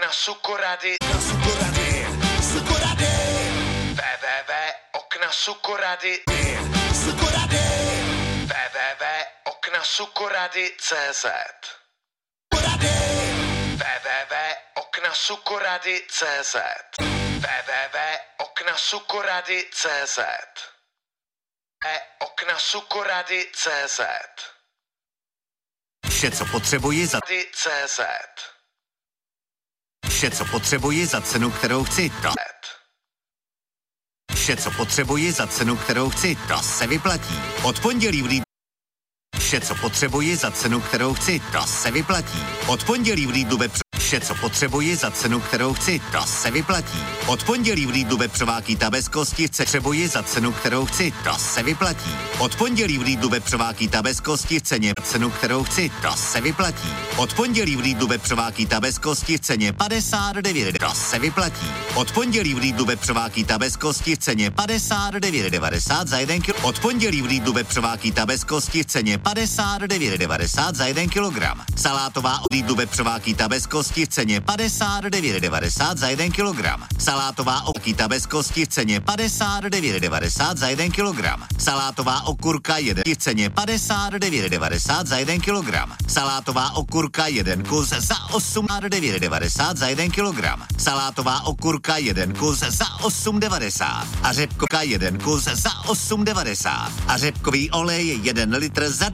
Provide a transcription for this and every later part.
Sukorady. www.oknasukorady. www.oknasukorady.cz www.oknasukorady.cz www.oknasukorady.cz oknasukorady.cz Vše, co potřebuji za CZ Vše, co potřebuji za cenu, kterou chci, to. Vše, co potřebuji za cenu, kterou chci, to se vyplatí. Od pondělí v Lidlu. Vše, co potřebuji za cenu, kterou chci, to se vyplatí. Od pondělí v Lidlu Vše, co potřebuji za cenu, kterou chci, to se vyplatí. Od pondělí v Lidlu vepřová kýta bez kosti potřebuji za cenu, kterou chci, to se vyplatí. Od pondělí v Lidlu vepřová kýta bez kosti v ceně cenu, kterou chci, to se vyplatí. Od pondělí v Lidlu vepřová kýta bez kosti v ceně 59, to se vyplatí. Od pondělí v Lidlu vepřová kýta bez kosti v ceně 59,90 za 1 kg. Od pondělí v Lidlu vepřová kýta bez kosti v ceně 59,90 za 1 kilogram. Salátová od Lidlu vepřová kýta bez kosti v ceně 59,90 za 1 kilogram. Salátová okýta bez kosti v ceně 59,90 za 1 kilogram. Salátová okurka 1 v ceně 59,90 za 1 kilogram. Salátová okurka 1 kus za 8,90 za 1 kilogram. Salátová okurka 1 kus za 8,90 a řepkovka 1 kus za 8,90 a řepkový olej 1 litr za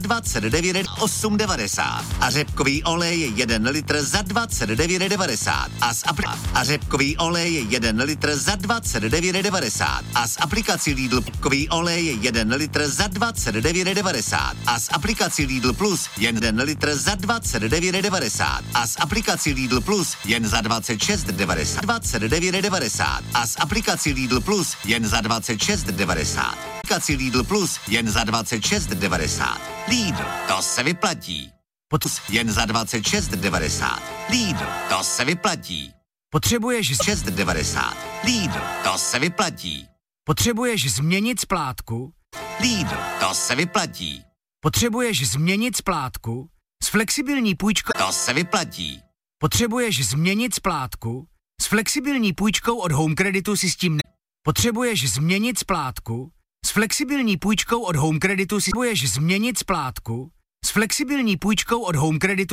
29,8,90 a řepkový olej 1 litr za 29,90 a řepkový olej 1 litr za 29,90 a s aplikací Lidl řepkový olej 1 litr za 29,90 a s aplikací Lidl Plus jen 1 litr za 29,90 a s aplikací Lidl Plus jen za 26,90 29,90 a s aplikací Lidl Plus jen za 26,90 aplikací Lidl Plus jen za 26,90 Lidl, to se vyplatí. Potus jen za 26,90 Lidl, to se vyplatí. Potřebuješ 6,90 Lidl, to se vyplatí. Potřebuješ změnit splátku? Lidl, to se vyplatí. Potřebuješ změnit splátku? S flexibilní půjčkou to se vyplatí. Potřebuješ změnit splátku? S flexibilní půjčkou od Home Creditu si s tím Potřebuješ změnit splátku? S flexibilní půjčkou od Home Creditu si potřebuješ změnit splátku? S flexibilní půjčkou od Home Creditu